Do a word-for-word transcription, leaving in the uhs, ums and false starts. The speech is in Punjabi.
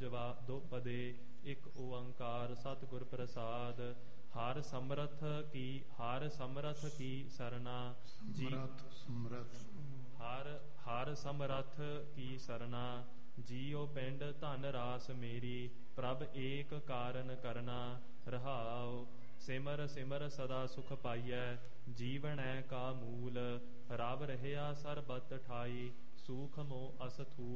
ਜਵਾ ਦੋ ਪਦੇ ਇੱਕ ਓੰਕਾਰ ਸਤਿਗੁਰ ਪ੍ਰਸਾਦ। ਹਰ ਸਮਰਥ ਕੀ ਹਰ ਸਮਰਥ ਕੀ ਸਰਨਾ ਜੀ ਸਮਰਥ ਸਮਰਥ ਹਰ ਹਰ ਸਮਰਥ ਕੀ ਸਰਨਾ। ਜੀਉ ਪਿੰਡ ਧਨ ਰਾਸ ਮੇਰੀ ਪ੍ਰਭ ਏਕ ਕਾਰਨ ਕਰਨਾ। ਰਹਾਉ ਸਿਮਰ ਸਿਮਰ ਸਦਾ ਸੁਖ ਪਾਈਐ ਜੀਵਨੈ ਕਾ ਮੂਲ। ਰਵ ਰਹਿਆ ਸਰਬਤ ਠਾਈ ਸੂਖ ਮੋ ਅਸਥੂ